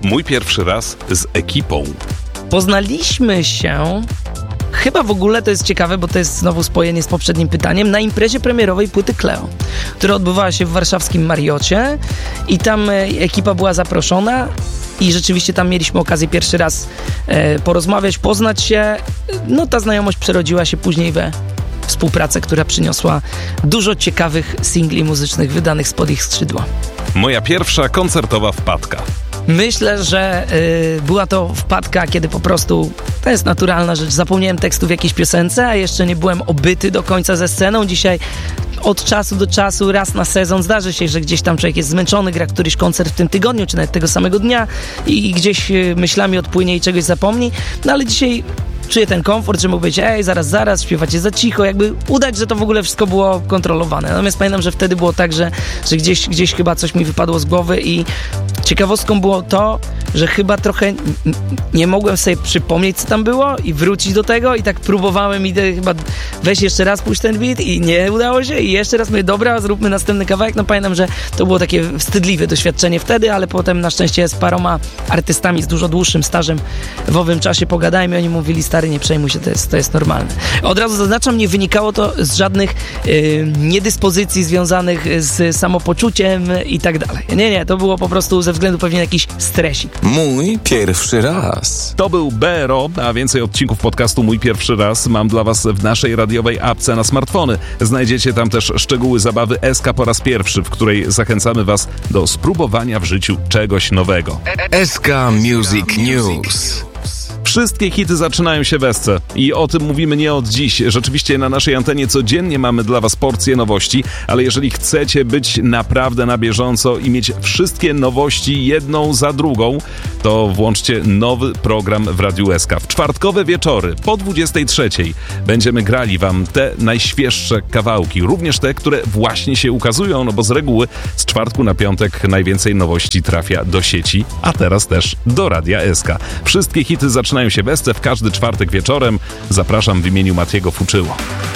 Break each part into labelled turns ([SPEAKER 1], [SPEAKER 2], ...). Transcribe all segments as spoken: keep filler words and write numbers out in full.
[SPEAKER 1] Mój pierwszy raz z ekipą.
[SPEAKER 2] Poznaliśmy się, chyba w ogóle to jest ciekawe, bo to jest znowu spojenie z poprzednim pytaniem, na imprezie premierowej płyty Cleo, która odbywała się w warszawskim Mariocie i tam ekipa była zaproszona i rzeczywiście tam mieliśmy okazję pierwszy raz e, porozmawiać, poznać się. No ta znajomość przerodziła się później we współpracę, która przyniosła dużo ciekawych singli muzycznych wydanych spod ich skrzydła.
[SPEAKER 1] Moja pierwsza koncertowa wpadka.
[SPEAKER 2] Myślę, że y, była to wpadka, kiedy po prostu, to jest naturalna rzecz, zapomniałem tekstu w jakiejś piosence, a jeszcze nie byłem obyty do końca ze sceną. Dzisiaj od czasu do czasu, raz na sezon zdarzy się, że gdzieś tam człowiek jest zmęczony, gra któryś koncert w tym tygodniu, czy nawet tego samego dnia i gdzieś y, myślami odpłynie i czegoś zapomni. No ale dzisiaj czuję ten komfort, że mógł być, ej, zaraz, zaraz, śpiewacie za cicho, jakby udać, że to w ogóle wszystko było kontrolowane. Natomiast pamiętam, że wtedy było tak, że, że gdzieś, gdzieś chyba coś mi wypadło z głowy i ciekawostką było to, że chyba trochę nie mogłem sobie przypomnieć, co tam było i wrócić do tego i tak próbowałem i chyba weź jeszcze raz puść ten beat i nie udało się i jeszcze raz mówię, dobra, zróbmy następny kawałek. No pamiętam, że to było takie wstydliwe doświadczenie wtedy, ale potem na szczęście z paroma artystami z dużo dłuższym stażem w owym czasie pogadałem i oni mówili, stary, nie przejmuj się, to jest, to jest normalne. Od razu zaznaczam, nie wynikało to z żadnych yy, niedyspozycji związanych z samopoczuciem i tak dalej. Nie, nie, to było po prostu ze względu pewnie na jakiś stresik.
[SPEAKER 3] Mój pierwszy raz.
[SPEAKER 1] To był B R O, a więcej odcinków podcastu Mój Pierwszy Raz mam dla was w naszej radiowej apce na smartfony. Znajdziecie tam też szczegóły zabawy S K po raz pierwszy, w której zachęcamy was do spróbowania w życiu czegoś nowego.
[SPEAKER 3] S K Music News.
[SPEAKER 1] Wszystkie hity zaczynają się w Esce i o tym mówimy nie od dziś. Rzeczywiście na naszej antenie codziennie mamy dla was porcję nowości, ale jeżeli chcecie być naprawdę na bieżąco i mieć wszystkie nowości jedną za drugą, to włączcie nowy program w Radiu S K. W czwartkowe wieczory po dwudziestej trzeciej będziemy grali wam te najświeższe kawałki, również te, które właśnie się ukazują, no bo z reguły z czwartku na piątek najwięcej nowości trafia do sieci, a teraz też do Radia S K. Wszystkie hity zaczynają się w Esce w każdy czwartek wieczorem. Zapraszam w imieniu Matiego Fuczyło.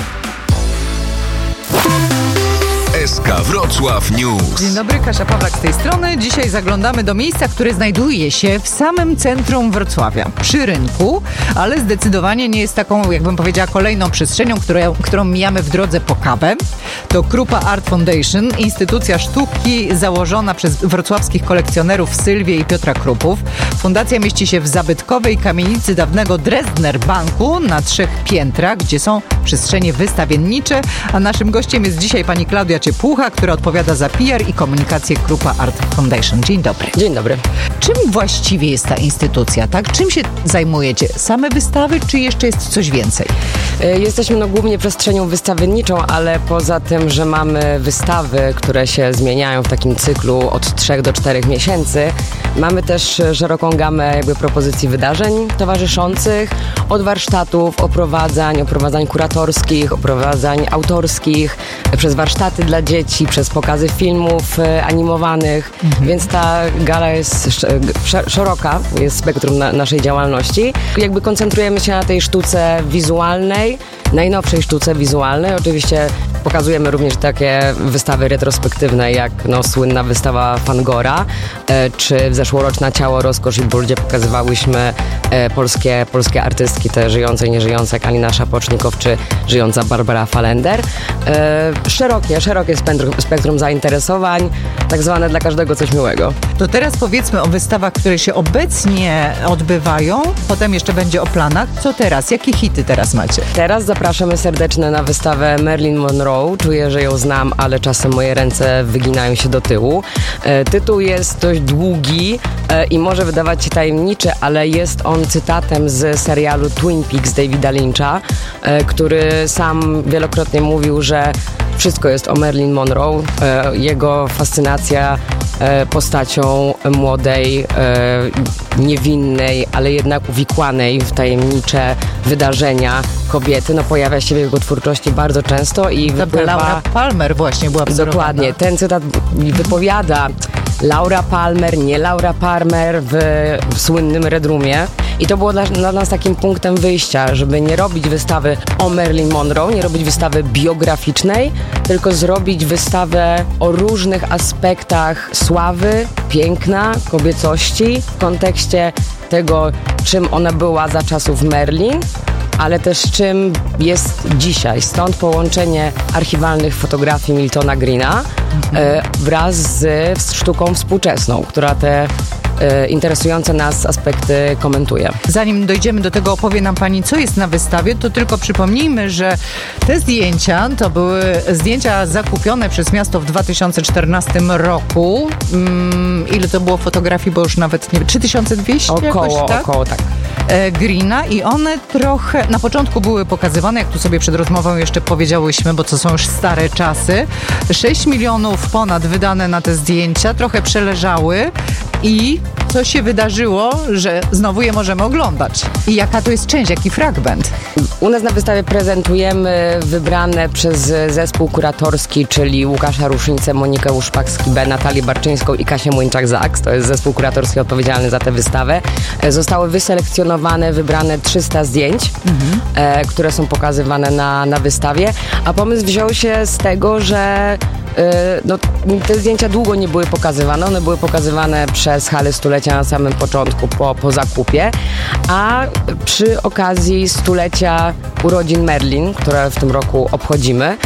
[SPEAKER 3] S K Wrocław News.
[SPEAKER 4] Dzień dobry, Kasia Pawlak z tej strony. Dzisiaj zaglądamy do miejsca, które znajduje się w samym centrum Wrocławia, przy rynku, ale zdecydowanie nie jest taką, jakbym powiedziała, kolejną przestrzenią, którą, którą mijamy w drodze po kawę. To Krupa Art Foundation, instytucja sztuki założona przez wrocławskich kolekcjonerów Sylwię i Piotra Krupów. Fundacja mieści się w zabytkowej kamienicy dawnego Dresdner Banku na trzech piętrach, gdzie są przestrzenie wystawiennicze, a naszym gościem jest dzisiaj pani Klaudia Ciepłucha, która odpowiada za P R i komunikację Krupa Art Foundation. Dzień dobry.
[SPEAKER 5] Dzień dobry.
[SPEAKER 4] Czym właściwie jest ta instytucja, tak? Czym się zajmujecie? Same wystawy, czy jeszcze jest coś więcej?
[SPEAKER 5] Jesteśmy no głównie przestrzenią wystawienniczą, ale poza tym, że mamy wystawy, które się zmieniają w takim cyklu od trzech do czterech miesięcy, mamy też szeroką gamę jakby propozycji wydarzeń towarzyszących, od warsztatów, oprowadzań, oprowadzań kuratorskich, oprowadzań autorskich, przez warsztaty dla dzieci, przez pokazy filmów e, animowanych, mhm. więc ta gala jest sz- szeroka, jest spektrum na, naszej działalności. Jakby koncentrujemy się na tej sztuce wizualnej, najnowszej sztuce wizualnej. Oczywiście pokazujemy również takie wystawy retrospektywne, jak no, słynna wystawa Fangora, e, czy zeszłoroczna Ciało, Rozkosz i Ból, gdzie pokazywałyśmy e, polskie, polskie artystki, te żyjące i nieżyjące, jak Alina Szapocznikow, czy żyjąca Barbara Falender. E, szerokie, szerokie spektrum, spektrum zainteresowań, tak zwane dla każdego coś miłego.
[SPEAKER 4] To teraz powiedzmy o wystawach, które się obecnie odbywają, potem jeszcze będzie o planach. Co teraz? Jakie hity teraz macie?
[SPEAKER 5] Teraz zapraszamy serdecznie na wystawę Marilyn Monroe. Czuję, że ją znam, ale czasem moje ręce wyginają się do tyłu. E, tytuł jest dość długi e, i może wydawać się tajemniczy, ale jest on cytatem z serialu Twin Peaks Davida Lyncha, e, który sam wielokrotnie mówił, że wszystko jest o Marilyn Monroe. E, jego fascynacja e, postacią młodej, e, niewinnej, ale jednak uwikłanej w tajemnicze wydarzenia kobiety, no pojawia się w jego twórczości bardzo często i wypływa...
[SPEAKER 4] Laura Palmer właśnie była wzorowana.
[SPEAKER 5] Dokładnie, ten cytat wypowiada Laura Palmer, nie Laura Palmer w, w słynnym Red Roomie I to było dla, dla nas takim punktem wyjścia, żeby nie robić wystawy o Marilyn Monroe, nie robić wystawy biograficznej, tylko zrobić wystawę o różnych aspektach sławy, piękna, kobiecości w kontekście tego, czym ona była za czasów Marilyn, ale też czym jest dzisiaj. Stąd połączenie archiwalnych fotografii Miltona Greena e, wraz z, z sztuką współczesną, która te e, interesujące nas aspekty komentuje.
[SPEAKER 4] Zanim dojdziemy do tego, opowie nam pani, co jest na wystawie, to tylko przypomnijmy, że te zdjęcia to były zdjęcia zakupione przez miasto w dwa tysiące czternastym roku. Hmm, ile to było fotografii, bo już nawet nie wiem, trzy tysiące dwieście
[SPEAKER 5] Około,
[SPEAKER 4] jakoś, tak?
[SPEAKER 5] około, tak.
[SPEAKER 4] Greena i one trochę na początku były pokazywane, jak tu sobie przed rozmową jeszcze powiedziałyśmy, bo to są już stare czasy. sześć milionów ponad wydane na te zdjęcia, trochę przeleżały i co się wydarzyło, że znowu je możemy oglądać. I jaka to jest część, jaki fragment?
[SPEAKER 5] U nas na wystawie prezentujemy wybrane przez zespół kuratorski, czyli Łukasza Rusznicę, Monikę Łuszpak-Skibę, Natalię Barczyńską i Kasię Młyńczak-Zaks. To jest zespół kuratorski odpowiedzialny za tę wystawę. Zostały wyselekcjonowane, wybrane trzysta zdjęć, mhm. e, które są pokazywane na, na wystawie. A pomysł wziął się z tego, że no, te zdjęcia długo nie były pokazywane. One były pokazywane przez Halę Stulecia na samym początku, po, po zakupie, a przy okazji stulecia urodzin Marilyn, które w tym roku obchodzimy,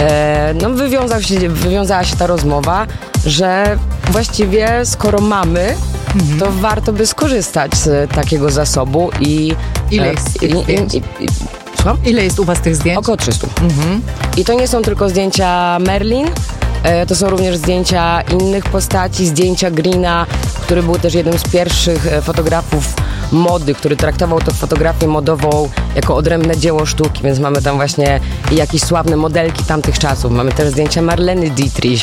[SPEAKER 5] e, no, wywiązał się, wywiązała się ta rozmowa, że właściwie skoro mamy, mhm. to warto by skorzystać z takiego zasobu i...
[SPEAKER 4] Ile jest
[SPEAKER 5] e, i, i, i, i, Słucham?
[SPEAKER 4] Ile jest u was tych zdjęć?
[SPEAKER 5] Około trzysta.
[SPEAKER 4] Mhm.
[SPEAKER 5] I to nie są tylko zdjęcia Marilyn, e, to są również zdjęcia innych postaci, zdjęcia Greena, który był też jednym z pierwszych e, fotografów mody, który traktował tę fotografię modową jako odrębne dzieło sztuki, więc mamy tam właśnie jakieś sławne modelki tamtych czasów. Mamy też zdjęcia Marleny Dietrich,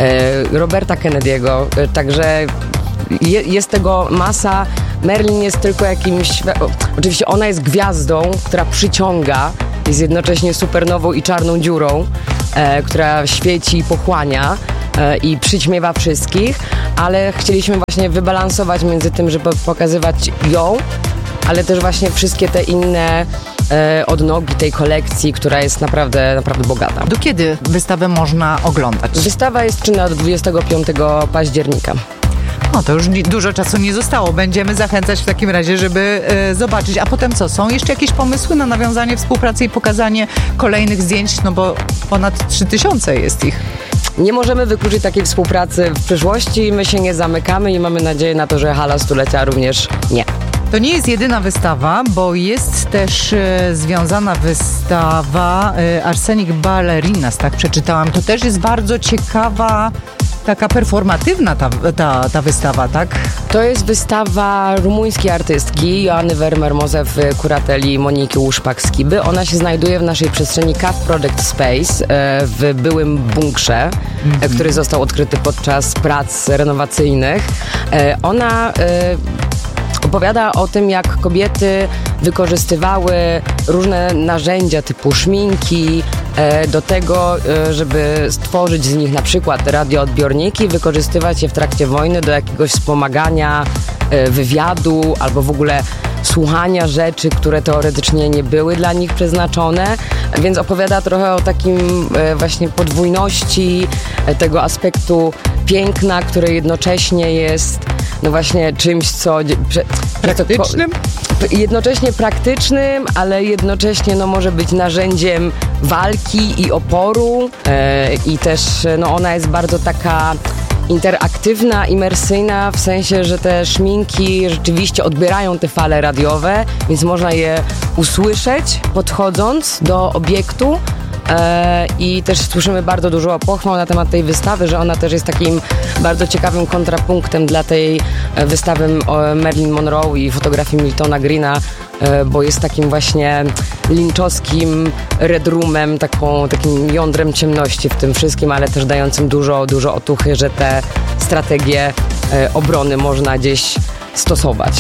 [SPEAKER 5] e, Roberta Kennedy'ego, e, także je, jest tego masa. Marilyn jest tylko jakimś... O, oczywiście ona jest gwiazdą, która przyciąga, jest jednocześnie supernową i czarną dziurą, e, która świeci i pochłania e, i przyćmiewa wszystkich, ale chcieliśmy właśnie wybalansować między tym, żeby pokazywać ją, ale też właśnie wszystkie te inne e, odnogi tej kolekcji, która jest naprawdę, naprawdę bogata.
[SPEAKER 4] Do kiedy wystawę można oglądać?
[SPEAKER 5] Wystawa jest czynna do dwudziestego piątego października.
[SPEAKER 4] No to już dużo czasu nie zostało. Będziemy zachęcać w takim razie, żeby e, zobaczyć. A potem co? Są jeszcze jakieś pomysły na nawiązanie współpracy i pokazanie kolejnych zdjęć? No bo ponad trzy tysiące jest ich.
[SPEAKER 5] Nie możemy wykluczyć takiej współpracy w przyszłości. My się nie zamykamy i mamy nadzieję na to, że Hala Stulecia również nie.
[SPEAKER 4] To nie jest jedyna wystawa, bo jest też e, związana wystawa e, Arsenik Ballerinas, tak przeczytałam. To też jest bardzo ciekawa, taka performatywna ta, ta, ta wystawa, tak?
[SPEAKER 5] To jest wystawa rumuńskiej artystki Joanny Vermermoze w kurateli Moniki Łuszpak-Skiby. Ona się znajduje w naszej przestrzeni Cave Project Space e, w byłym bunkrze, mm-hmm. e, który został odkryty podczas prac renowacyjnych. E, ona... E, Opowiada o tym, jak kobiety wykorzystywały różne narzędzia typu szminki e, do tego, e, żeby stworzyć z nich na przykład radioodbiorniki, wykorzystywać je w trakcie wojny do jakiegoś wspomagania e, wywiadu albo w ogóle słuchania rzeczy, które teoretycznie nie były dla nich przeznaczone, więc opowiada trochę o takim e, właśnie podwójności e, tego aspektu piękna, które jednocześnie jest no właśnie czymś, co...
[SPEAKER 4] Praktycznym?
[SPEAKER 5] Jednocześnie praktycznym, ale jednocześnie no, może być narzędziem walki i oporu e, i też no, ona jest bardzo taka interaktywna, imersyjna, w sensie, że te szminki rzeczywiście odbierają te fale radiowe, więc można je usłyszeć podchodząc do obiektu. E, I też słyszymy bardzo dużo pochwał na temat tej wystawy, że ona też jest takim bardzo ciekawym kontrapunktem dla tej wystawy o Marilyn Monroe i fotografii Miltona Greena, e, bo jest takim właśnie lynchowskim red roomem, taką, takim jądrem ciemności w tym wszystkim, ale też dającym dużo, dużo otuchy, że te strategie e, obrony można gdzieś stosować.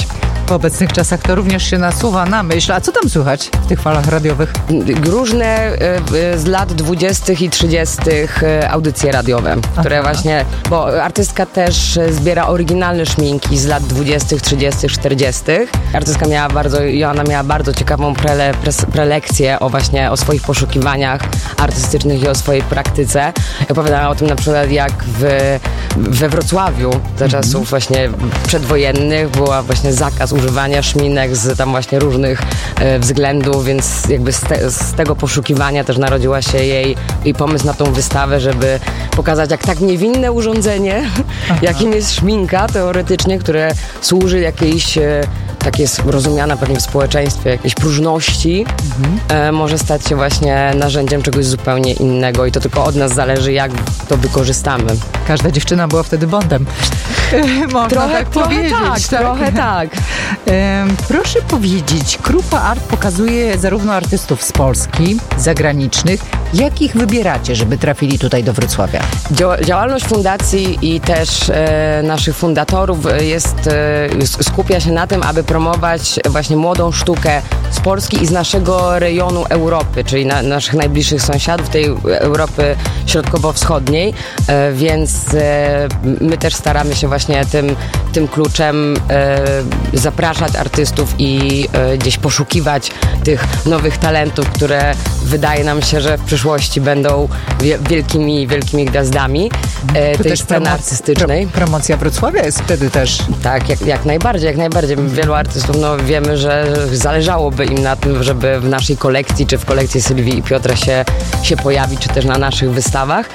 [SPEAKER 4] W obecnych czasach to również się nasuwa na myśl. A co tam słychać w tych falach radiowych?
[SPEAKER 5] Różne e, e, z lat dwudziestych i trzydziestych e, audycje radiowe, które
[SPEAKER 4] Aha.
[SPEAKER 5] właśnie, bo artystka też e, zbiera oryginalne szminki z lat dwudziestych, trzydziestych, czterdziestych. Artystka miała bardzo, Joanna miała bardzo ciekawą prele, pres, prelekcję o właśnie o swoich poszukiwaniach artystycznych i o swojej praktyce. Opowiadała o tym na przykład, jak w, we Wrocławiu za czasów właśnie przedwojennych była właśnie zakaz używania szminek z tam właśnie różnych e, względów, więc jakby z, te, z tego poszukiwania też narodziła się jej, jej pomysł na tą wystawę, żeby pokazać, jak tak niewinne urządzenie, Aha. jakim jest szminka teoretycznie, które służy jakiejś, e, tak jest rozumiana pewnie w społeczeństwie, jakiejś próżności, mhm. e, może stać się właśnie narzędziem czegoś zupełnie innego i to tylko od nas zależy, jak to wykorzystamy.
[SPEAKER 4] Każda dziewczyna była wtedy Bondem. Można
[SPEAKER 5] trochę,
[SPEAKER 4] tak
[SPEAKER 5] trochę
[SPEAKER 4] powiedzieć.
[SPEAKER 5] Tak,
[SPEAKER 4] tak,
[SPEAKER 5] trochę tak.
[SPEAKER 4] Ehm, proszę powiedzieć, Krupa Art pokazuje zarówno artystów z Polski, zagranicznych, jak ich wybieracie, żeby trafili tutaj do Wrocławia?
[SPEAKER 5] Dzia- działalność fundacji i też e, naszych fundatorów jest, e, skupia się na tym, aby promować właśnie młodą sztukę z Polski i z naszego rejonu Europy, czyli na, naszych najbliższych sąsiadów, tej Europy środkowo-wschodniej, e, więc e, my też staramy się właśnie tym, tym kluczem e, zapraszać artystów i e, gdzieś poszukiwać tych nowych talentów, które wydaje nam się, że w przyszłości będą wie, wielkimi, wielkimi gwiazdami e, tej sceny artystycznej.
[SPEAKER 4] Pro, promocja Wrocławia jest wtedy też.
[SPEAKER 5] Tak, jak, jak najbardziej, jak najbardziej. Wielu artystów, no wiemy, że zależałoby im na tym, żeby w naszej kolekcji, czy w kolekcji Sylwii i Piotra się, się pojawić, czy też na naszych wystawach.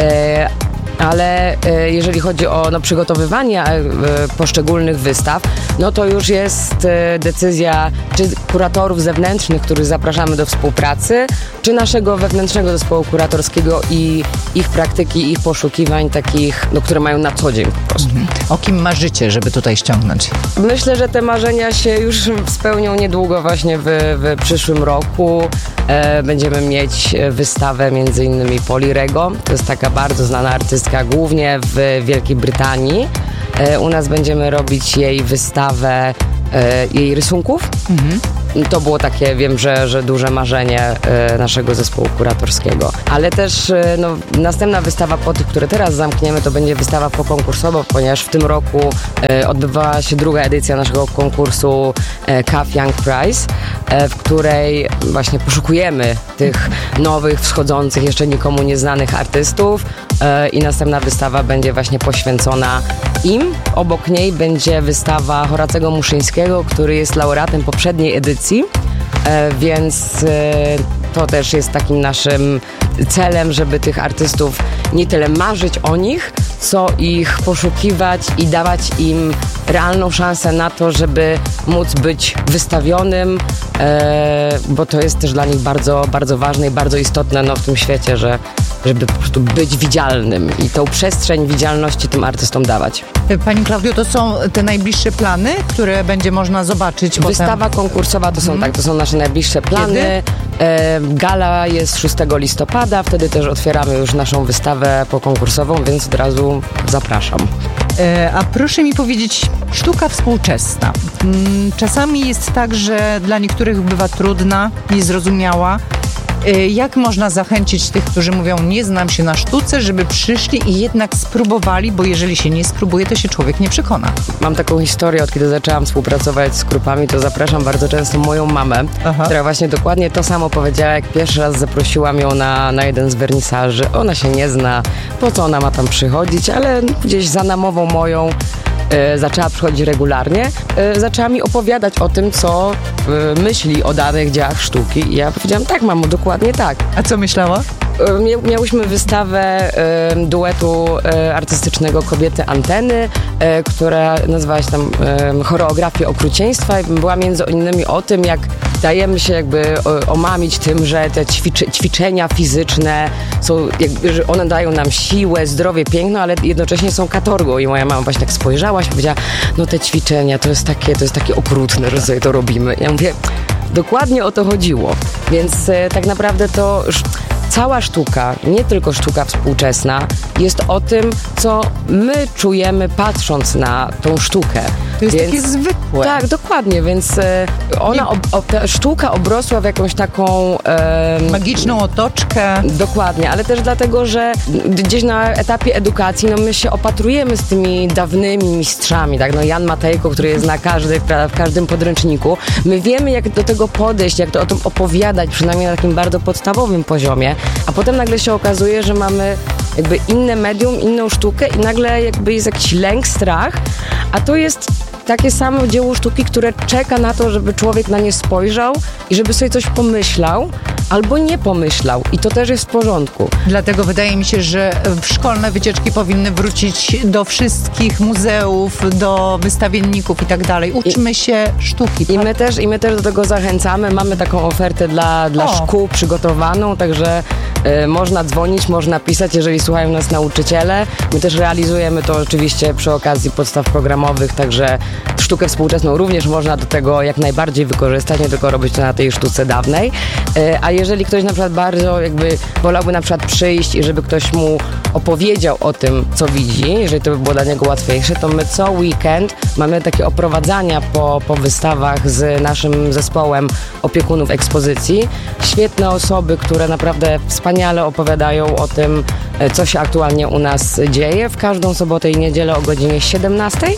[SPEAKER 5] E, ale e, jeżeli chodzi o no, przygotowywanie e, poszczególnych wystaw, no to już jest e, decyzja czy kuratorów zewnętrznych, których zapraszamy do współpracy, czy naszego wewnętrznego zespołu kuratorskiego i ich praktyki, ich poszukiwań takich, no, które mają na co dzień po prostu.
[SPEAKER 4] Mhm. O kim marzycie, żeby tutaj ściągnąć?
[SPEAKER 5] Myślę, że te marzenia się już spełnią niedługo właśnie w, w przyszłym roku. E, będziemy mieć wystawę między innymi Polly Rego. To jest taka bardzo znana artystka, głównie w Wielkiej Brytanii. E, u nas będziemy robić jej wystawę e, jej rysunków. Mhm. To było takie, wiem, że, że duże marzenie e, naszego zespołu kuratorskiego. Ale też e, no, następna wystawa po tych, które teraz zamkniemy, to będzie wystawa pokonkursowa, ponieważ w tym roku e, odbywała się druga edycja naszego konkursu e, C A F Young Prize, e, w której właśnie poszukujemy tych nowych, wschodzących, jeszcze nikomu nieznanych artystów e, i następna wystawa będzie właśnie poświęcona im. Obok niej będzie wystawa Horacego Muszyńskiego, który jest laureatem poprzedniej edycji, e, więc e, to też jest takim naszym celem, żeby tych artystów nie tyle marzyć o nich, co ich poszukiwać i dawać im realną szansę na to, żeby móc być wystawionym, e, bo to jest też dla nich bardzo, bardzo ważne i bardzo istotne no, w tym świecie, że żeby po prostu być widzialnym i tą przestrzeń widzialności tym artystom dawać.
[SPEAKER 4] Pani Klaudio, to są te najbliższe plany, które będzie można zobaczyć
[SPEAKER 5] Wystawa
[SPEAKER 4] potem?
[SPEAKER 5] konkursowa to są,
[SPEAKER 4] hmm.
[SPEAKER 5] tak, to są nasze najbliższe plany. E, gala jest szóstego listopada, wtedy też otwieramy już naszą wystawę pokonkursową, więc od razu zapraszam.
[SPEAKER 4] E, a proszę mi powiedzieć, sztuka współczesna. Czasami jest tak, że dla niektórych bywa trudna, niezrozumiała. Jak można zachęcić tych, którzy mówią, nie znam się na sztuce, żeby przyszli i jednak spróbowali, bo jeżeli się nie spróbuje, to się człowiek nie przekona.
[SPEAKER 5] Mam taką historię, od kiedy zaczęłam współpracować z Krupami, to zapraszam bardzo często moją mamę, Aha. która właśnie dokładnie to samo powiedziała, jak pierwszy raz zaprosiłam ją na, na jeden z wernisaży. Ona się nie zna, po co ona ma tam przychodzić, ale gdzieś za namową moją E, zaczęła przychodzić regularnie, e, zaczęła mi opowiadać o tym, co e, myśli o danych dziełach sztuki i ja powiedziałam, tak mamo, dokładnie tak.
[SPEAKER 4] A co myślała?
[SPEAKER 5] E, miałyśmy wystawę e, duetu e, artystycznego Kobiety Anteny, e, która nazywała się tam e, Choreografię okrucieństwa i była między innymi o tym, jak dajemy się jakby omamić tym, że te ćwiczy, ćwiczenia fizyczne są, jakby, że one dają nam siłę, zdrowie, piękno, ale jednocześnie są katorgą i moja mama właśnie tak spojrzała i powiedziała, no te ćwiczenia to jest takie, to jest takie okrutne, że sobie to robimy. Ja mówię, dokładnie o to chodziło, więc e, tak naprawdę to już cała sztuka, nie tylko sztuka współczesna, jest o tym, co my czujemy patrząc na tą sztukę.
[SPEAKER 4] To jest
[SPEAKER 5] więc,
[SPEAKER 4] takie zwykłe.
[SPEAKER 5] Tak, dokładnie, więc e, ona, ob, ob, ta sztuka obrosła w jakąś taką... E,
[SPEAKER 4] Magiczną otoczkę.
[SPEAKER 5] Dokładnie, ale też dlatego, że gdzieś na etapie edukacji, no my się opatrujemy z tymi dawnymi mistrzami, tak, no Jan Matejko, który jest na każdy, w każdym podręczniku. My wiemy, jak do tego podejść, jak to o tym opowiadać, przynajmniej na takim bardzo podstawowym poziomie, a potem nagle się okazuje, że mamy jakby inne medium, inną sztukę i nagle jakby jest jakiś lęk, strach, a to jest takie samo dzieło sztuki, które czeka na to, żeby człowiek na nie spojrzał i żeby sobie coś pomyślał albo nie pomyślał. I to też jest w porządku.
[SPEAKER 4] Dlatego wydaje mi się, że szkolne wycieczki powinny wrócić do wszystkich muzeów, do wystawienników i tak dalej. Uczmy się sztuki.
[SPEAKER 5] I my też, i my też do tego zachęcamy. Mamy taką ofertę dla, dla szkół przygotowaną, także y, można dzwonić, można pisać, jeżeli słuchają nas nauczyciele. My też realizujemy to oczywiście przy okazji podstaw programowych, także sztukę współczesną również można do tego jak najbardziej wykorzystać, nie tylko robić to na tej sztuce dawnej. Y, a jeżeli ktoś na przykład bardzo jakby wolałby na przykład przyjść i żeby ktoś mu opowiedział o tym, co widzi, jeżeli to by było dla niego łatwiejsze, to my co weekend mamy takie oprowadzania po, po wystawach z naszym zespołem opiekunów ekspozycji. Świetne osoby, które naprawdę wspaniale opowiadają o tym, co się aktualnie u nas dzieje. W każdą sobotę i niedzielę o godzinie siedemnastej.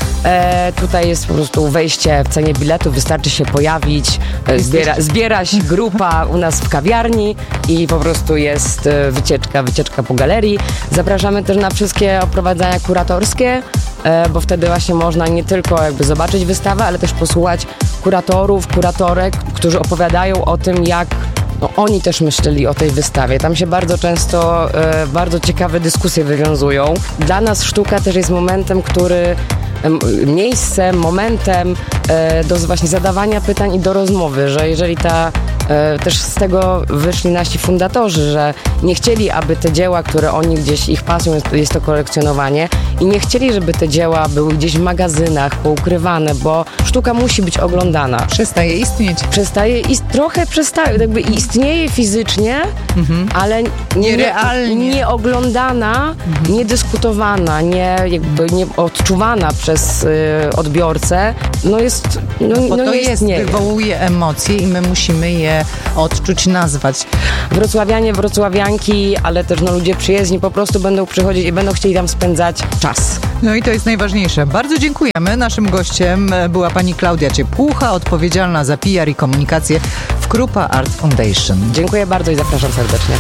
[SPEAKER 5] E, tutaj jest po prostu wejście w cenie biletu, wystarczy się pojawić, e, zbiera, zbiera się grupa u nas w kawiarni i po prostu jest e, wycieczka, wycieczka po galerii. Zapraszamy też na wszystkie oprowadzania kuratorskie, e, bo wtedy właśnie można nie tylko jakby zobaczyć wystawę, ale też posłuchać kuratorów, kuratorek, którzy opowiadają o tym, jak no, oni też myśleli o tej wystawie. Tam się bardzo często e, bardzo ciekawe dyskusje wywiązują. Dla nas sztuka też jest momentem, który miejscem, momentem e, do właśnie zadawania pytań i do rozmowy, że jeżeli ta e, też z tego wyszli nasi fundatorzy, że nie chcieli, aby te dzieła, które oni gdzieś, ich pasją jest, jest to kolekcjonowanie i nie chcieli, żeby te dzieła były gdzieś w magazynach poukrywane, bo sztuka musi być oglądana.
[SPEAKER 4] Przestaje istnieć.
[SPEAKER 5] Przestaje i trochę przestaje, jakby istnieje fizycznie, mhm. ale
[SPEAKER 4] nierealnie,
[SPEAKER 5] nie, nie oglądana, mhm. nie dyskutowana, nie jakby nie odczuwana przez y, odbiorcę, no jest, no,
[SPEAKER 4] no, bo
[SPEAKER 5] no
[SPEAKER 4] to
[SPEAKER 5] nie
[SPEAKER 4] jest,
[SPEAKER 5] istnieje.
[SPEAKER 4] Wywołuje emocje i my musimy je odczuć, nazwać.
[SPEAKER 5] Wrocławianie, wrocławianki, ale też no, ludzie przyjezdni po prostu będą przychodzić i będą chcieli tam spędzać czas.
[SPEAKER 4] No i to jest najważniejsze. Bardzo dziękujemy. Naszym gościem była pani Klaudia Ciepłucha, odpowiedzialna za P R i komunikację w Krupa Art Foundation.
[SPEAKER 5] Dziękuję bardzo i zapraszam serdecznie.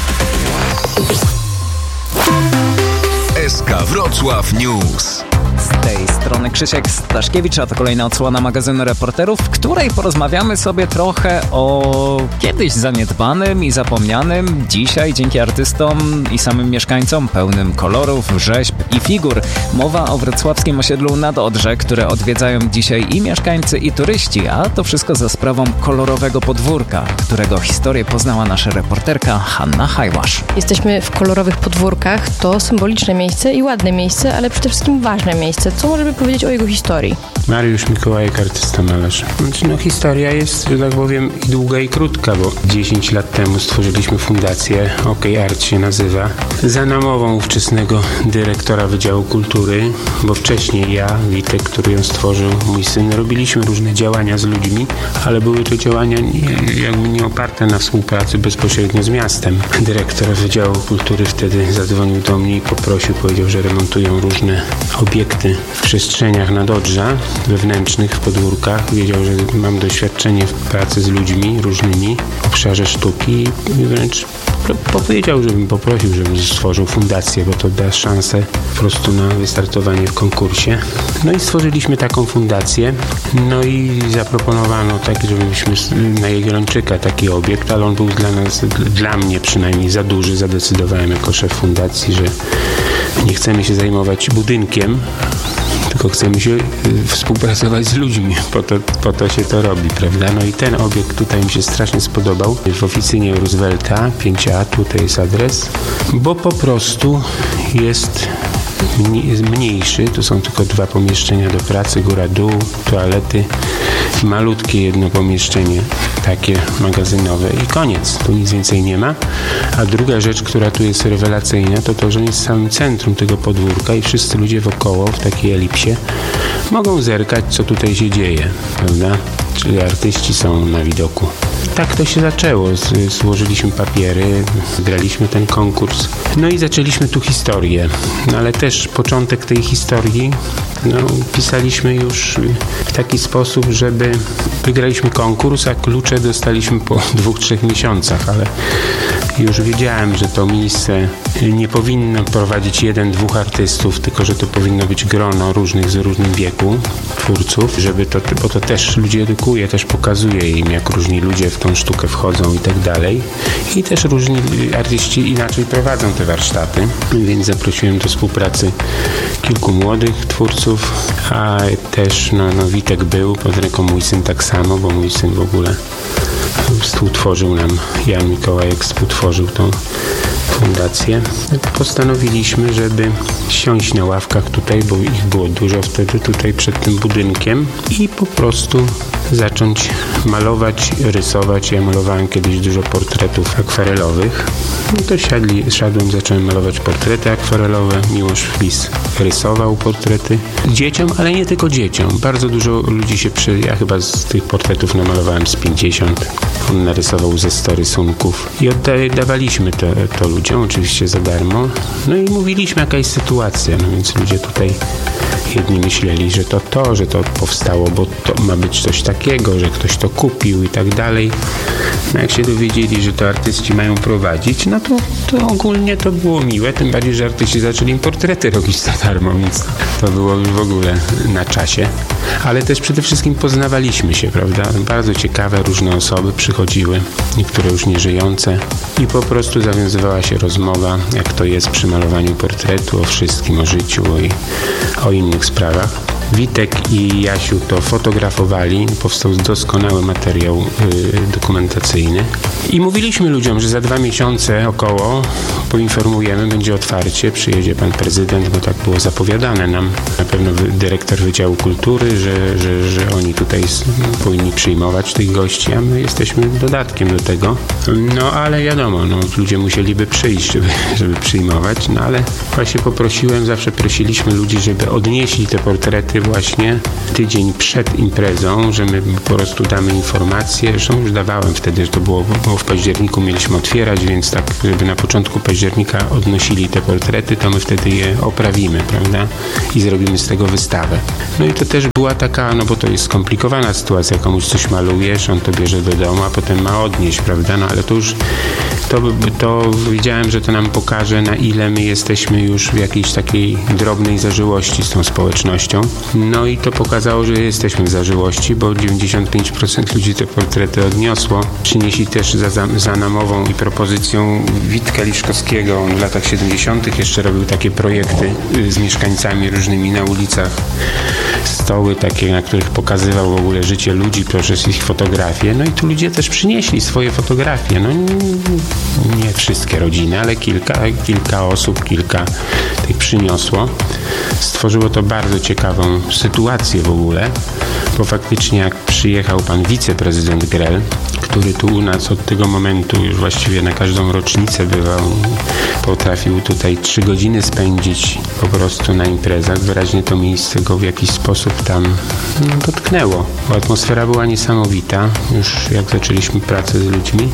[SPEAKER 3] S K Wrocław News.
[SPEAKER 6] Z tej strony Krzysiek Staszkiewicz, a to kolejna odsłona magazynu Reporterów, w której porozmawiamy sobie trochę o kiedyś zaniedbanym i zapomnianym, dzisiaj dzięki artystom i samym mieszkańcom pełnym kolorów, rzeźb i figur. Mowa o wrocławskim osiedlu Nad Odrze, które odwiedzają dzisiaj i mieszkańcy, i turyści, a to wszystko za sprawą kolorowego podwórka, którego historię poznała nasza reporterka Hanna Hajłasz.
[SPEAKER 7] Jesteśmy w kolorowych podwórkach, to symboliczne miejsce i ładne miejsce, ale przede wszystkim ważne miejsce. Co możemy powiedzieć o jego historii?
[SPEAKER 8] Mariusz Mikołajek, artysta malarz. Znaczy, no, historia jest, że tak powiem, i długa, i krótka, bo dziesięć lat temu stworzyliśmy fundację, OK Art się nazywa, za namową ówczesnego dyrektora Wydziału Kultury, bo wcześniej ja, Witek, który ją stworzył, mój syn, robiliśmy różne działania z ludźmi, ale były to działania nie, jakby nie oparte na współpracy bezpośrednio z miastem. Dyrektor Wydziału Kultury wtedy zadzwonił do mnie i poprosił, powiedział, że remontują różne obiekty w przestrzeniach Nadodrza, wewnętrznych, w podwórkach. Wiedział, że mam doświadczenie w pracy z ludźmi różnymi w obszarze sztuki i wręcz powiedział, żebym poprosił, żebym stworzył fundację, bo to da szansę po prostu na wystartowanie w konkursie. No i stworzyliśmy taką fundację. No i zaproponowano tak, żebyśmy na Jagiellończyka taki obiekt, ale on był dla nas, dla mnie przynajmniej za duży. Zadecydowałem jako szef fundacji, że nie chcemy się zajmować budynkiem, tylko chcemy się y, współpracować z ludźmi, po to, po to się to robi, prawda? No i ten obiekt tutaj mi się strasznie spodobał. W oficynie Roosevelta, pięć A, tutaj jest adres, bo po prostu jest mniejszy, to są tylko dwa pomieszczenia do pracy, góra-dół, toalety, malutkie jedno pomieszczenie takie magazynowe i koniec, tu nic więcej nie ma. A druga rzecz, która tu jest rewelacyjna, to to, że on jest w samym centrum tego podwórka i wszyscy ludzie wokoło w takiej elipsie mogą zerkać, co tutaj się dzieje, prawda? Czyli artyści są na widoku. Tak to się zaczęło. Złożyliśmy papiery, graliśmy ten konkurs. No i zaczęliśmy tu historię. No ale też początek tej historii no, pisaliśmy już w taki sposób, żeby wygraliśmy konkurs, a klucze dostaliśmy po dwóch, trzech miesiącach, ale już wiedziałem, że to miejsce nie powinno prowadzić jeden, dwóch artystów, tylko że to powinno być grono różnych z różnym wieku twórców, żeby to, bo to też ludzi edukuje, też pokazuje im, jak różni ludzie w tą sztukę wchodzą i tak dalej. I też różni artyści inaczej prowadzą te warsztaty, więc zaprosiłem do współpracy kilku młodych twórców, a też no, no Witek był, pod ręką mój syn tak samo, bo mój syn w ogóle współtworzył nam, Jan Mikołajek współtworzył tą fundację. Postanowiliśmy, żeby siąść na ławkach tutaj, bo ich było dużo wtedy tutaj przed tym budynkiem i po prostu zacząć malować, rysować. Ja malowałem kiedyś dużo portretów akwarelowych. No to siadli, siadłem, zacząłem malować portrety akwarelowe. Miłosz Flis rysował portrety dzieciom, ale nie tylko dzieciom. Bardzo dużo ludzi się przy... Ja chyba z tych portretów namalowałem z pięćdziesiąt. On narysował ze sto rysunków i oddawaliśmy to, to ludziom, oczywiście za darmo. No i mówiliśmy, jaka jest sytuacja. No więc ludzie tutaj jedni myśleli, że to to, że to powstało, bo to ma być coś takiego, że ktoś to kupił i tak dalej. No jak się dowiedzieli, że to artyści mają prowadzić, no to, to ogólnie to było miłe, tym bardziej, że artyści zaczęli im portrety robić za darmo, więc to było już w ogóle na czasie. Ale też przede wszystkim poznawaliśmy się, prawda? Bardzo ciekawe, różne osoby przychodziły, niektóre już nieżyjące i po prostu zawiązywała się rozmowa, jak to jest przy malowaniu portretu, o wszystkim, o życiu i o innych sprawach. Witek i Jasiu to fotografowali, powstał doskonały materiał y, dokumentacyjny i mówiliśmy ludziom, że za dwa miesiące około poinformujemy, będzie otwarcie, przyjedzie pan prezydent, bo tak było zapowiadane nam, na pewno dyrektor Wydziału Kultury, że, że, że oni tutaj powinni przyjmować tych gości, a my jesteśmy dodatkiem do tego. No ale wiadomo, no, ludzie musieliby przyjść, żeby, żeby przyjmować, no ale właśnie poprosiłem, zawsze prosiliśmy ludzi, żeby odnieśli te portrety właśnie tydzień przed imprezą, że my po prostu damy informację, zresztą już dawałem wtedy, że to było, było w październiku, mieliśmy otwierać, więc tak, żeby na początku października odnosili te portrety, to my wtedy je oprawimy, prawda? I zrobimy z tego wystawę. No i to też była taka, no bo to jest skomplikowana sytuacja, komuś coś malujesz, on to bierze do domu, a potem ma odnieść, prawda? No ale to już, to, to wiedziałem, że to nam pokaże, na ile my jesteśmy już w jakiejś takiej drobnej zażyłości z tą społecznością. No i to pokazało, że jesteśmy w zażyłości, bo dziewięćdziesiąt pięć procent ludzi te portrety odniosło. Przynieśli też za, za, za namową i propozycją Witka Liszkowskiego. On w latach siedemdziesiątych jeszcze robił takie projekty z mieszkańcami różnymi na ulicach. Stoły takie, na których pokazywał w ogóle życie ludzi poprzez ich fotografie. No i tu ludzie też przynieśli swoje fotografie. No nie, nie wszystkie rodziny, ale kilka, kilka osób, kilka tych przyniosło. Stworzyło to bardzo ciekawą sytuację w ogóle, bo faktycznie jak przyjechał pan wiceprezydent Grell, który tu u nas od tego momentu już właściwie na każdą rocznicę bywał, potrafił tutaj trzy godziny spędzić po prostu na imprezach. Wyraźnie to miejsce go w jakiś sposób tam no, dotknęło, bo atmosfera była niesamowita, już jak zaczęliśmy pracę z ludźmi.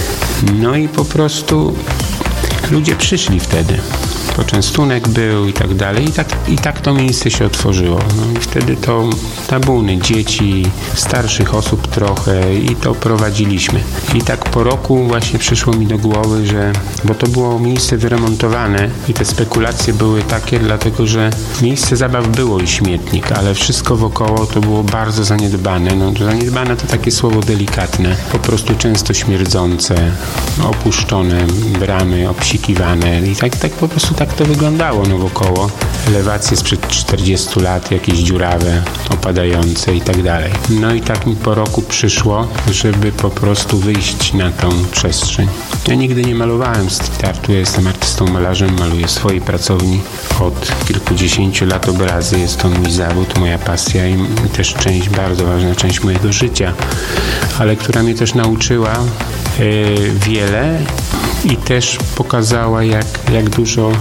[SPEAKER 8] No i po prostu ludzie przyszli wtedy. Poczęstunek był i tak dalej. I tak, i tak to miejsce się otworzyło. No i wtedy to tabuny, dzieci, starszych osób trochę i to prowadziliśmy. I tak po roku właśnie przyszło mi do głowy, że bo to było miejsce wyremontowane i te spekulacje były takie, dlatego że miejsce zabaw było i śmietnik, ale wszystko wokoło to było bardzo zaniedbane. No, zaniedbane to takie słowo delikatne. Po prostu często śmierdzące, opuszczone bramy, obsikiwane i tak, tak po prostu tak to wyglądało no wokoło. Elewacje sprzed czterdziestu lat, jakieś dziurawe, opadające opadające i tak dalej. No i tak mi po roku przyszło, żeby po prostu wyjść na tą przestrzeń. Ja nigdy nie malowałem street artu, ja jestem artystą malarzem, maluję w swojej pracowni od kilkudziesięciu lat obrazy. Jest to mój zawód, moja pasja i też część, bardzo ważna część mojego życia, ale która mnie też nauczyła yy, wiele i też pokazała, jak, jak dużo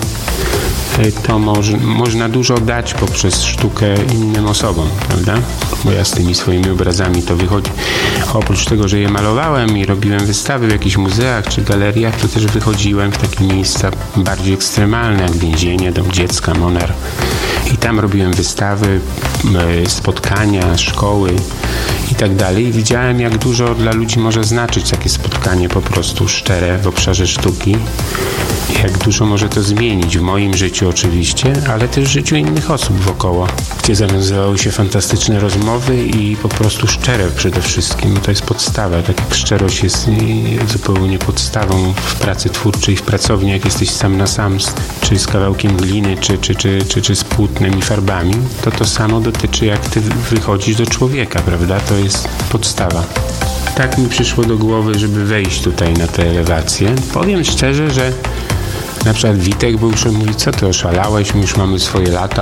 [SPEAKER 8] to moż, można dużo dać poprzez sztukę innym osobom, prawda? Bo ja z tymi swoimi obrazami to wychodzi. Oprócz tego, że je malowałem i robiłem wystawy w jakichś muzeach czy galeriach, to też wychodziłem w takie miejsca bardziej ekstremalne, jak więzienie, dom dziecka, Monar. I tam robiłem wystawy, spotkania, szkoły i tak dalej. I widziałem, jak dużo dla ludzi może znaczyć takie spotkanie po prostu szczere w obszarze sztuki. Jak dużo może to zmienić w moim życiu oczywiście, ale też w życiu innych osób wokoło. Gdzie zawiązywały się fantastyczne rozmowy i po prostu szczere przede wszystkim. To jest podstawa, tak jak szczerość jest zupełnie podstawą w pracy twórczej, w pracowni, jak jesteś sam na sam, czy z kawałkiem gliny, czy, czy, czy, czy, czy z płótnem i farbami, to to samo dotyczy, jak ty wychodzisz do człowieka, prawda? To jest podstawa. Tak mi przyszło do głowy, żeby wejść tutaj na tę elewację. Powiem szczerze, że na przykład Witek był, że mówi, co ty oszalałeś, my już mamy swoje lata,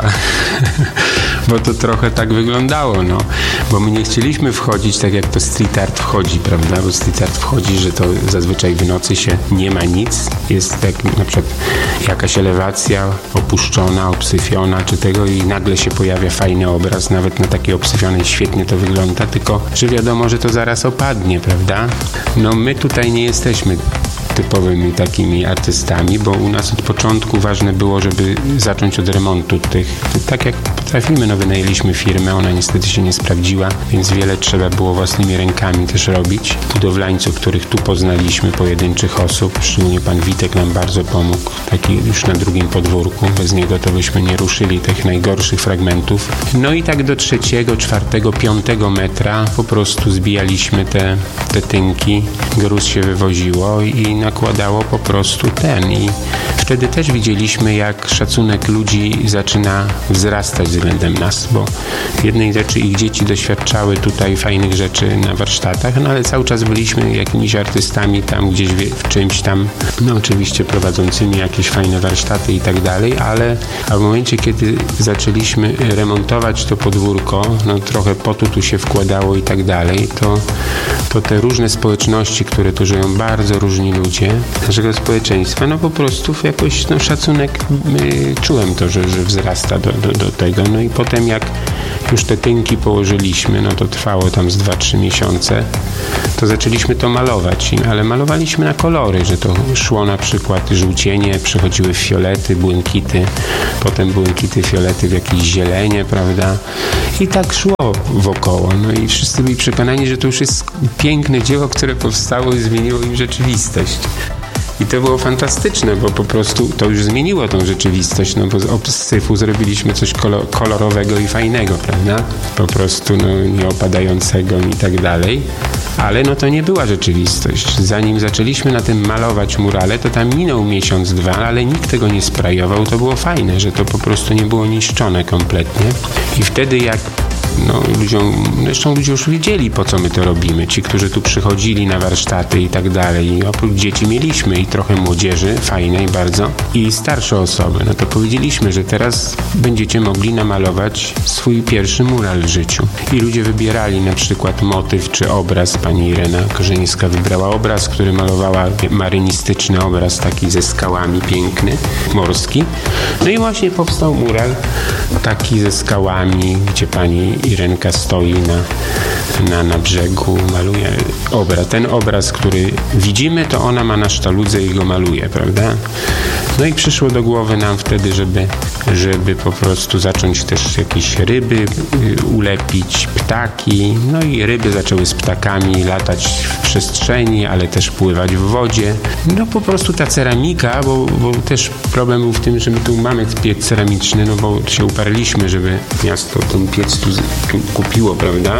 [SPEAKER 8] bo to trochę tak wyglądało, no, bo my nie chcieliśmy wchodzić tak, jak to street art wchodzi, prawda, bo street art wchodzi, że to zazwyczaj w nocy się nie ma nic, jest tak na przykład jakaś elewacja opuszczona, obsyfiona, czy tego i nagle się pojawia fajny obraz, nawet na takiej obsyfionej świetnie to wygląda, tylko że wiadomo, że to zaraz opadnie, prawda, no my tutaj nie jesteśmy typowymi takimi artystami, bo u nas od początku ważne było, żeby zacząć od remontu tych, tak jak potrafimy, no wynajęliśmy firmę, ona niestety się nie sprawdziła, więc wiele trzeba było własnymi rękami też robić. Budowlańców, których tu poznaliśmy, pojedynczych osób, szczególnie pan Witek nam bardzo pomógł, taki już na drugim podwórku, bez niego to byśmy nie ruszyli tych najgorszych fragmentów. No i tak do trzeciego, czwartego, piątego metra po prostu zbijaliśmy te, te tynki, gruz się wywoziło i nakładało po prostu ten i wtedy też widzieliśmy, jak szacunek ludzi zaczyna wzrastać względem nas, bo jednej rzeczy ich dzieci doświadczały tutaj fajnych rzeczy na warsztatach, no ale cały czas byliśmy jakimiś artystami tam gdzieś w czymś tam, no oczywiście prowadzącymi jakieś fajne warsztaty i tak dalej, ale a w momencie, kiedy zaczęliśmy remontować to podwórko, no trochę potu tu się wkładało i tak dalej, to, to te różne społeczności, które tu żyją, bardzo różni ludzie naszego społeczeństwa, no po prostu jakoś no, szacunek y, czułem to, że, że wzrasta do, do, do tego. No i potem jak już te tynki położyliśmy, no to trwało tam z dwa trzy miesiące, to zaczęliśmy to malować, ale malowaliśmy na kolory, że to szło na przykład żółcienie, przechodziły w fiolety, błękity, potem błękity, fiolety w jakieś zielenie, prawda? I tak szło wokoło. No i wszyscy byli przekonani, że to już jest piękne dzieło, które powstało i zmieniło im rzeczywistość. I to było fantastyczne, bo po prostu to już zmieniło tą rzeczywistość, no bo z obsyfu zrobiliśmy coś kolorowego i fajnego, prawda? Po prostu no, nieopadającego i tak dalej. Ale no to nie była rzeczywistość. Zanim zaczęliśmy na tym malować murale, to tam minął miesiąc, dwa, ale nikt tego nie sprayował. To było fajne, że to po prostu nie było niszczone kompletnie. I wtedy jak no ludziom, zresztą ludzie już wiedzieli, po co my to robimy. Ci, którzy tu przychodzili na warsztaty i tak dalej. I oprócz dzieci mieliśmy i trochę młodzieży, fajnej bardzo, i starsze osoby. No to powiedzieliśmy, że teraz będziecie mogli namalować swój pierwszy mural w życiu. I ludzie wybierali na przykład motyw czy obraz. Pani Irena Korzeńska wybrała obraz, który malowała marynistyczny obraz, taki ze skałami, piękny, morski. No i właśnie powstał mural taki ze skałami, gdzie pani Irenka stoi na, na, na brzegu, maluje obraz. Ten obraz, który widzimy, to ona ma na sztaludze i go maluje, prawda? No i przyszło do głowy nam wtedy, żeby, żeby po prostu zacząć też jakieś ryby ulepić, ptaki. No i ryby zaczęły z ptakami latać w przestrzeni, ale też pływać w wodzie. No po prostu ta ceramika, bo, bo też problem był w tym, że my tu mamy piec ceramiczny, no bo się uparliśmy, żeby miasto ten piec tu, tu kupiło, prawda?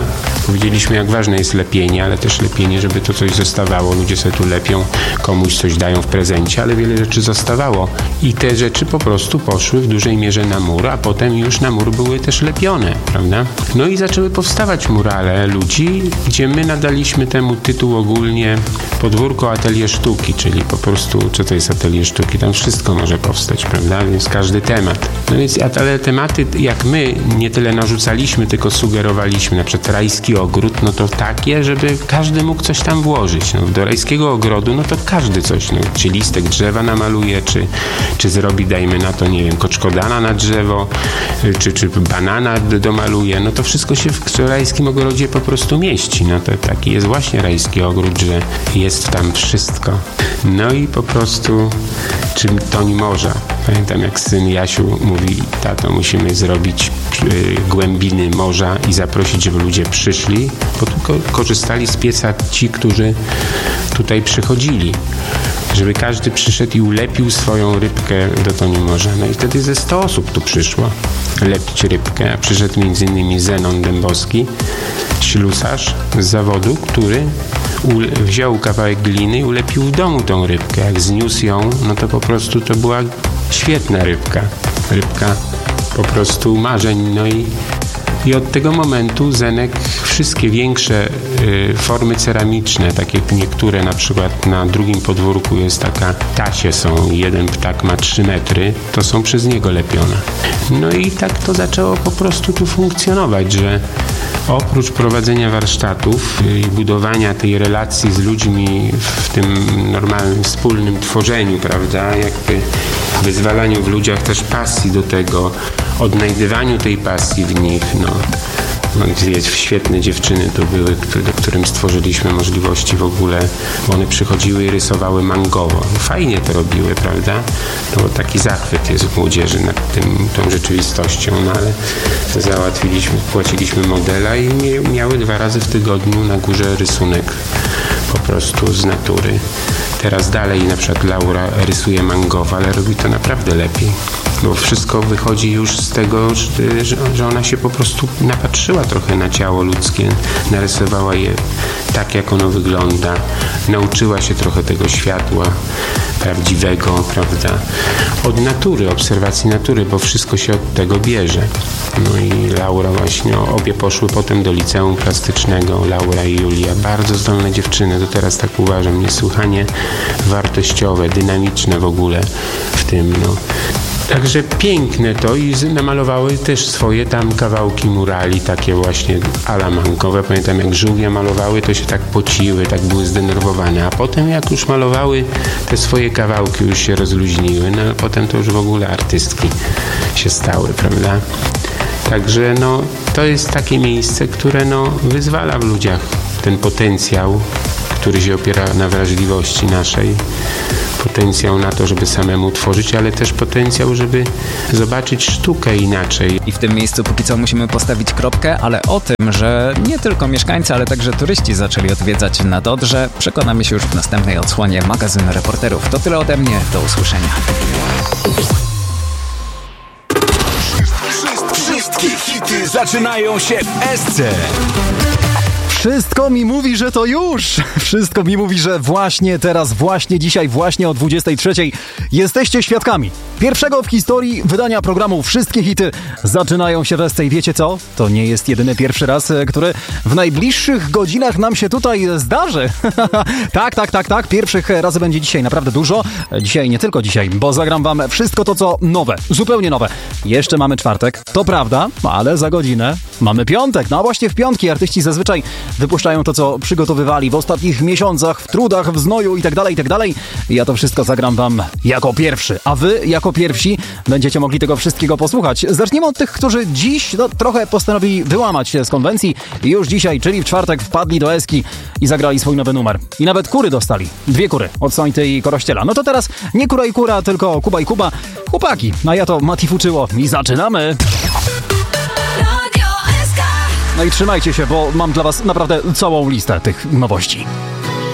[SPEAKER 8] Powiedzieliśmy, jak ważne jest lepienie, ale też lepienie, żeby to coś zostawało. Ludzie sobie tu lepią, komuś coś dają w prezencie, ale wiele rzeczy zostawało. I te rzeczy po prostu poszły w dużej mierze na mur, a potem już na mur były też lepione, prawda? No i zaczęły powstawać murale ludzi, gdzie my nadaliśmy temu tytuł ogólnie Podwórko Atelier Sztuki, czyli po prostu, co to jest Atelier Sztuki? Tam wszystko może powstać, prawda? Więc każdy temat. No więc, ale tematy, jak my nie tyle narzucaliśmy, tylko sugerowaliśmy, na przykład rajski ogród, no to takie, żeby każdy mógł coś tam włożyć. No, do rajskiego ogrodu, no to każdy coś, no, czy listek drzewa namaluje, czy, czy zrobi, dajmy na to, nie wiem, koczkodana na drzewo, czy, czy banana domaluje, no to wszystko się w rajskim ogrodzie po prostu mieści. No to taki jest właśnie rajski ogród, że jest tam wszystko. No i po prostu czym toń morza. Pamiętam, jak syn Jasiu mówi, tato, musimy zrobić y, głębiny morza i zaprosić, żeby ludzie przyszli, bo tylko korzystali z pieca ci, którzy tutaj przychodzili. Żeby każdy przyszedł i ulepił swoją rybkę do toni morza. No i wtedy ze sto osób tu przyszło lepić rybkę, a przyszedł między innymi Zenon Dębowski, ślusarz z zawodu, który ule- wziął kawałek gliny i ulepił w domu tą rybkę. Jak zniósł ją, no to po prostu to była świetna rybka. Rybka po prostu marzeń. No i I od tego momentu Zenek wszystkie większe y, formy ceramiczne, takie niektóre, na przykład na drugim podwórku jest taka, tasie są, jeden ptak ma trzy metry, to są przez niego lepione. No i tak to zaczęło po prostu tu funkcjonować, że oprócz prowadzenia warsztatów i budowania tej relacji z ludźmi w tym normalnym, wspólnym tworzeniu, prawda, jakby wyzwalaniu w ludziach też pasji do tego, odnajdywaniu tej pasji w nich, no. Świetne dziewczyny to były, które, którym stworzyliśmy możliwości w ogóle, bo one przychodziły i rysowały mangowo. Fajnie to robiły, prawda? No bo taki zachwyt jest w młodzieży nad tym, tą rzeczywistością, no ale załatwiliśmy, płaciliśmy modela i miały dwa razy w tygodniu na górze rysunek po prostu z natury. Teraz dalej na przykład Laura rysuje mangowo, ale robi to naprawdę lepiej. Bo wszystko wychodzi już z tego, że, że ona się po prostu napatrzyła trochę na ciało ludzkie, narysowała je tak, jak ono wygląda, nauczyła się trochę tego światła prawdziwego, prawda, od natury, obserwacji natury, bo wszystko się od tego bierze. No i Laura właśnie, obie poszły potem do liceum plastycznego, Laura i Julia, bardzo zdolne dziewczyny, to teraz tak uważam, niesłychanie wartościowe, dynamiczne w ogóle w tym, no. Także piękne to i namalowały też swoje tam kawałki murali, takie właśnie alamankowe. Pamiętam, jak żółwie malowały, to się tak pociły, tak były zdenerwowane, a potem jak już malowały te swoje kawałki, już się rozluźniły, no potem to już w ogóle artystki się stały, prawda? Także no, to jest takie miejsce, które no, wyzwala w ludziach ten potencjał, który się opiera na wrażliwości naszej. Potencjał na to, żeby samemu tworzyć, ale też potencjał, żeby zobaczyć sztukę inaczej.
[SPEAKER 6] I w tym miejscu póki co musimy postawić kropkę, ale o tym, że nie tylko mieszkańcy, ale także turyści zaczęli odwiedzać nad Odrze, przekonamy się już w następnej odsłonie magazynu Reporterów. To tyle ode mnie, do usłyszenia.
[SPEAKER 3] Wszystkie hity zaczynają się w S C.
[SPEAKER 9] Wszystko mi mówi, że to już. Wszystko mi mówi, że właśnie teraz, właśnie dzisiaj, właśnie o dwudziestej trzeciej jesteście świadkami pierwszego w historii wydania programu Wszystkie hity zaczynają się w S C. I wiecie co? To nie jest jedyny pierwszy raz, który w najbliższych godzinach nam się tutaj zdarzy. tak, tak, tak, tak. Pierwszych razy będzie dzisiaj naprawdę dużo. Dzisiaj, nie tylko dzisiaj, bo zagram wam wszystko to, co nowe. Zupełnie nowe. Jeszcze mamy czwartek, to prawda, ale za godzinę mamy piątek. No a właśnie w piątki artyści zazwyczaj wypuszczają to, co przygotowywali w ostatnich miesiącach, w trudach, w znoju i tak dalej, i tak dalej. Ja to wszystko zagram wam jako pierwszy, a wy jako pierwsi będziecie mogli tego wszystkiego posłuchać. Zaczniemy od tych, którzy dziś no, trochę postanowili wyłamać się z konwencji i już dzisiaj, czyli w czwartek, wpadli do Eski i zagrali swój nowy numer. I nawet kury dostali. Dwie kury od Sońty i Korościela. No to teraz nie kura i kura, tylko Kuba i Kuba. Chłopaki, a ja to Mati Fuczyło i zaczynamy! No i trzymajcie się, bo mam dla was naprawdę całą listę tych nowości.